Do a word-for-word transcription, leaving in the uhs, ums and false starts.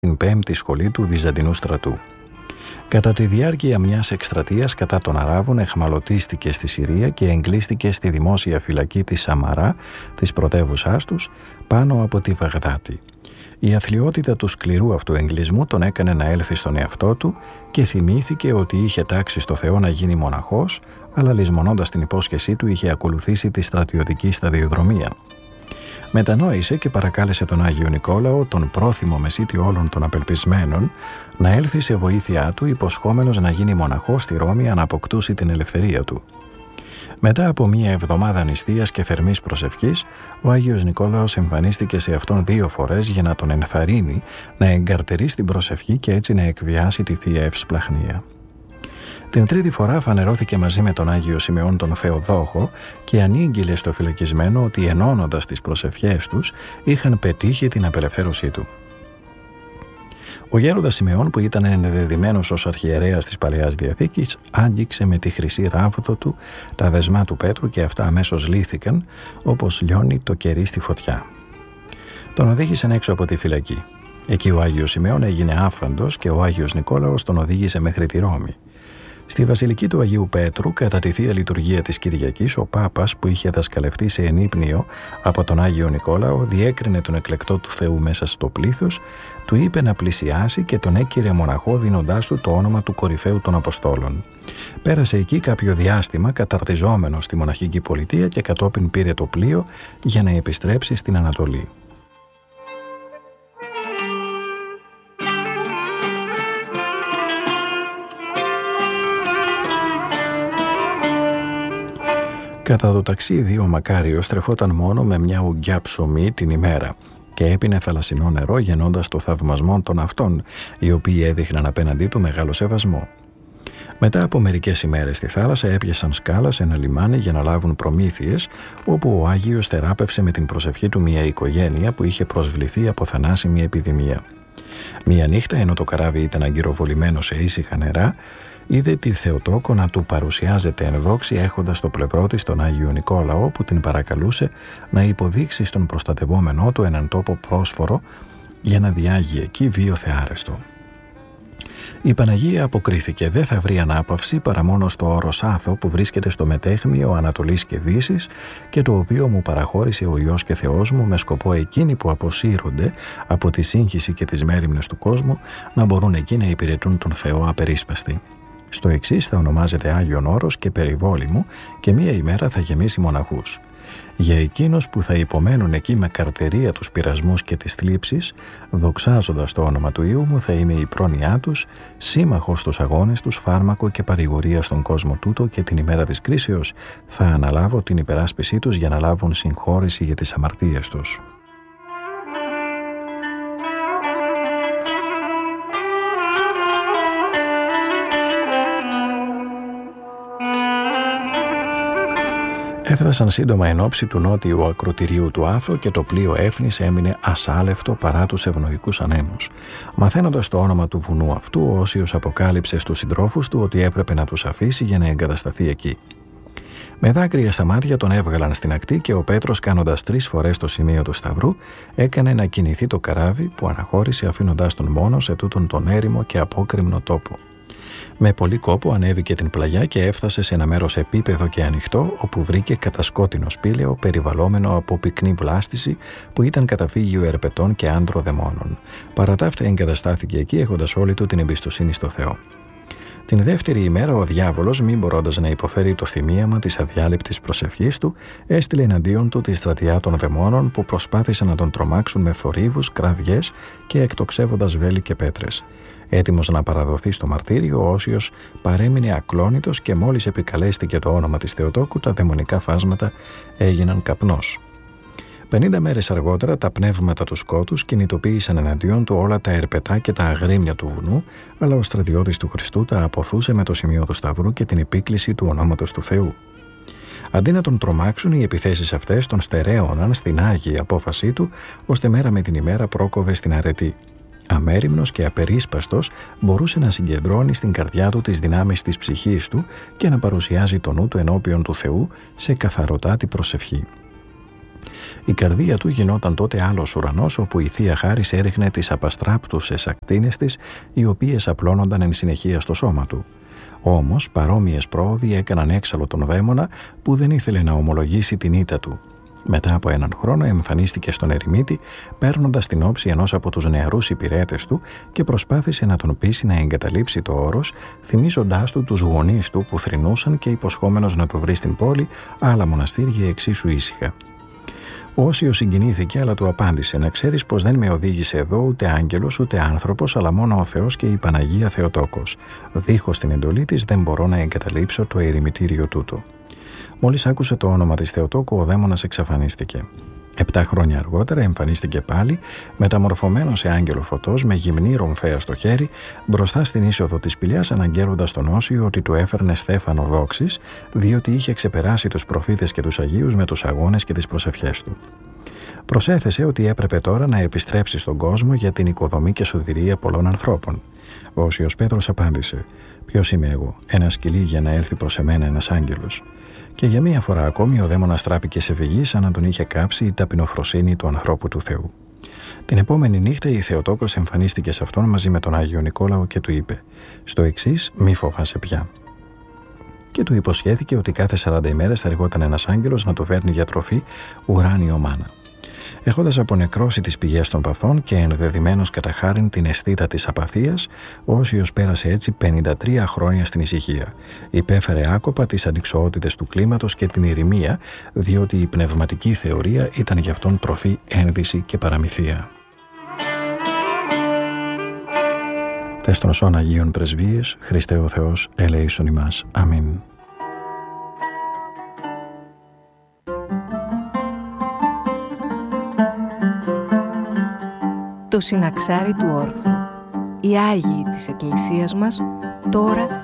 την πέμπτη σχολή του Βυζαντινού στρατού. Κατά τη διάρκεια μιας εκστρατείας κατά των Αράβων εχμαλωτίστηκε στη Συρία και εγκλείστηκε στη δημόσια φυλακή της Σαμαρά, της πρωτεύουσάς τους, πάνω από τη Βαγδάτη. Η αθλιότητα του σκληρού αυτού εγκλισμού τον έκανε να έλθει στον εαυτό του και θυμήθηκε ότι είχε τάξει στο Θεό να γίνει μοναχός, αλλά λησμονώντας την υπόσχεσή του είχε ακολουθήσει τη στρατιωτική σταδιοδρομία. Μετανόησε και παρακάλεσε τον Άγιο Νικόλαο, τον πρόθυμο μεσίτη όλων των απελπισμένων, να έλθει σε βοήθειά του, υποσχόμενος να γίνει μοναχός στη Ρώμη αν αποκτούσει την ελευθερία του. Μετά από μία εβδομάδα νηστείας και θερμής προσευχής, ο Άγιος Νικόλαος εμφανίστηκε σε αυτόν δύο φορές για να τον ενθαρρύνει να εγκαρτερεί στην προσευχή και έτσι να εκβιάσει τη Θεία Ευσπλαχνία. Την τρίτη φορά φανερώθηκε μαζί με τον Άγιο Σιμεών τον Θεοδόχο και ανήγγειλε στο φυλακισμένο ότι ενώνοντας τις προσευχές τους είχαν πετύχει την απελευθέρωσή του. Ο γέροντας Σιμεών, που ήταν ενδεδειμένος ως αρχιερέας της Παλαιάς Διαθήκης, άγγιξε με τη χρυσή ράβδο του τα δεσμά του Πέτρου και αυτά αμέσως λύθηκαν, όπως λιώνει το κερί στη φωτιά. Τον οδήγησαν έξω από τη φυλακή. Εκεί ο Άγιος Σιμεών έγινε άφραντος και ο Άγιος Νικόλαος τον οδήγησε μέχρι τη Ρώμη. Στη Βασιλική του Αγίου Πέτρου, κατά τη Θεία Λειτουργία της Κυριακής, ο Πάπας, που είχε δασκαλευτεί σε ενύπνιο από τον Άγιο Νικόλαο, διέκρινε τον εκλεκτό του Θεού μέσα στο πλήθος, του είπε να πλησιάσει και τον έκυρε μοναχό δίνοντάς του το όνομα του κορυφαίου των Αποστόλων. Πέρασε εκεί κάποιο διάστημα καταρτιζόμενος στη μοναχική πολιτεία και κατόπιν πήρε το πλοίο για να επιστρέψει στην Ανατολή. Κατά το ταξίδι ο Μακάριος τρεφόταν μόνο με μια ουγγιά ψωμί την ημέρα και έπινε θαλασσινό νερό γεννώντας το θαυμασμό των αυτών, οι οποίοι έδειχναν απέναντί του μεγάλο σεβασμό. Μετά από μερικές ημέρες στη θάλασσα έπιασαν σκάλα σε ένα λιμάνι για να λάβουν προμήθειες, όπου ο Άγιος θεράπευσε με την προσευχή του μια οικογένεια που είχε προσβληθεί από θανάσιμη επιδημία. Μια νύχτα, ενώ το καράβι ήταν αγκυροβολημένο σε ήσυχα νερά, είδε τη Θεοτόκο να του παρουσιάζεται εν δόξη έχοντας στο πλευρό της τον Άγιο Νικόλαο, που την παρακαλούσε να υποδείξει στον προστατευόμενό του έναν τόπο πρόσφορο για να διάγει εκεί βίο θεάρεστο. Η Παναγία αποκρίθηκε: δεν θα βρει ανάπαυση παρά μόνο στο όρος Άθο που βρίσκεται στο μετέχμιο Ανατολής και Δύσης και το οποίο μου παραχώρησε ο Υιός και Θεός μου με σκοπό εκείνοι που αποσύρονται από τη σύγχυση και τις μέριμνες του κόσμου να μπορούν εκεί να υπηρετούν τον Θεό απερίσπαστοι. Στο εξής θα ονομάζεται Άγιον Όρος και περιβόλημο και μία ημέρα θα γεμίσει μοναχούς. Για εκείνους που θα υπομένουν εκεί με καρτερία τους πειρασμούς και τις θλίψεις, δοξάζοντας το όνομα του Υιού μου, θα είμαι η πρόνοιά τους, σύμμαχος στους αγώνες τους, φάρμακο και παρηγορία στον κόσμο τούτο, και την ημέρα της κρίσεως θα αναλάβω την υπεράσπισή τους για να λάβουν συγχώρεση για τις αμαρτίες τους. Έφτασαν σύντομα εν ώψη του νότιου ακροτηρίου του Άθο και το πλοίο Έφνης έμεινε ασάλευτο παρά τους ευνοϊκούς ανέμους. Μαθαίνοντας το όνομα του βουνού αυτού, ο Όσιος αποκάλυψε στους συντρόφους του ότι έπρεπε να τους αφήσει για να εγκατασταθεί εκεί. Με δάκρυα στα μάτια τον έβγαλαν στην ακτή και ο Πέτρος, κάνοντας τρεις φορές το σημείο του σταυρού, έκανε να κινηθεί το καράβι, που αναχώρησε αφήνοντας τον μόνο σε τούτον τον έρημο και απόκρημνο τόπο. Με πολύ κόπο ανέβηκε την πλαγιά και έφτασε σε ένα μέρος επίπεδο και ανοιχτό, όπου βρήκε κατασκότεινο σπήλαιο περιβαλλόμενο από πυκνή βλάστηση που ήταν καταφύγιο ερπετών και άντροδαιμόνων. Παρά τα αυτά εγκαταστάθηκε εκεί, έχοντας όλη του την εμπιστοσύνη στο Θεό. Την δεύτερη ημέρα ο διάβολος, μη μπορώντας να υποφέρει το θυμίαμα της αδιάλειπτης προσευχής του, έστειλε εναντίον του τη στρατιά των δαιμόνων που προσπάθησαν να τον τρομάξουν με θορύβους, κραυγές και εκτοξεύοντας βέλη και πέτρες. Έτοιμος να παραδοθεί στο μαρτύριο, ο Όσιος παρέμεινε ακλόνητος και μόλις επικαλέστηκε το όνομα της Θεοτόκου, τα δαιμονικά φάσματα έγιναν καπνός. Πενήντα μέρες αργότερα τα πνεύματα του σκότους κινητοποίησαν εναντίον του όλα τα ερπετά και τα αγρίμια του βουνού, αλλά ο στρατιώτης του Χριστού τα αποθούσε με το σημείο του σταυρού και την επίκληση του ονόματος του Θεού. Αντί να τον τρομάξουν, οι επιθέσεις αυτές τον στερέωναν στην άγιη απόφασή του, ώστε μέρα με την ημέρα πρόκοβε στην αρετή. Αμέριμνος και απερίσπαστος, μπορούσε να συγκεντρώνει στην καρδιά του τις δυνάμεις της ψυχής του και να παρουσιάζει το νου του ενώπιον του Θεού σε καθαροτάτη προσευχή. Η καρδία του γινόταν τότε άλλος ουρανός, όπου η Θεία Χάρις έριχνε τις απαστράπτουσες ακτίνες της, οι οποίες απλώνονταν εν συνεχεία στο σώμα του. Όμως παρόμοιες πρόοδοι έκαναν έξαλλο τον δαίμονα, που δεν ήθελε να ομολογήσει την ήττα του. Μετά από έναν χρόνο εμφανίστηκε στον ερημίτη, παίρνοντας την όψη ενός από τους νεαρούς υπηρέτες του και προσπάθησε να τον πείσει να εγκαταλείψει το όρος, θυμίζοντάς του τους γονείς του που θρηνούσαν και υποσχόμενος να του βρει στην πόλη άλλα μοναστήρια εξίσου ήσυχα. Ο Όσιος συγκινήθηκε, αλλά του απάντησε: «Να ξέρεις πως δεν με οδήγησε εδώ ούτε άγγελος ούτε άνθρωπος, αλλά μόνο ο Θεός και η Παναγία Θεοτόκος. Δίχως την εντολή της δεν μπορώ να εγκαταλείψω το ερημητήριο τούτο». Μόλις άκουσε το όνομα της Θεοτόκου, ο δαίμονας εξαφανίστηκε. Επτά χρόνια αργότερα εμφανίστηκε πάλι, μεταμορφωμένος σε άγγελο φωτός, με γυμνή ρομφαία στο χέρι, μπροστά στην είσοδο της σπηλιάς, αναγγέλλοντας τον Όσιο ότι του έφερνε στέφανο δόξης, διότι είχε ξεπεράσει τους προφήτες και τους Αγίους με τους αγώνες και τις προσευχές του. Προσέθεσε ότι έπρεπε τώρα να επιστρέψει στον κόσμο για την οικοδομή και σωτηρία πολλών ανθρώπων. Ο Όσιος Πέτρος απάντησε: «Ποιος είμαι εγώ, ένα σκυλί για να έρθει προς εμένα ένας άγγελος?» Και για μία φορά ακόμη ο δαίμονας τράπηκε σε φυγή, σαν να τον είχε κάψει η ταπεινοφροσύνη του ανθρώπου του Θεού. Την επόμενη νύχτα η Θεοτόκος εμφανίστηκε σε αυτόν μαζί με τον Άγιο Νικόλαο και του είπε: «Στο εξής, μη φοβάσαι πια». Και του υποσχέθηκε ότι κάθε σαράντα ημέρες θα ερχόταν ένας άγγελος να του φέρνει για τροφή ουράνιο μάνα. Έχοντας απονεκρώσει τις πηγές των παθών και ενδεδειμένος κατά χάριν την αισθήτα της απαθίας, ο Όσιος πέρασε έτσι πενήντα τρία χρόνια στην ησυχία. Υπέφερε άκοπα τις αντιξοότητες του κλίματος και την ηρημία, διότι η πνευματική θεωρία ήταν για αυτόν τροφή, ένδυση και παραμυθία. Τες των σών Αγίων Πρεσβείες, Χριστέ ο Θεός, ελέησον ημάς. Αμήν. Το συναξάρι του όρθρου. Οι Άγιοι της Εκκλησίας μας τώρα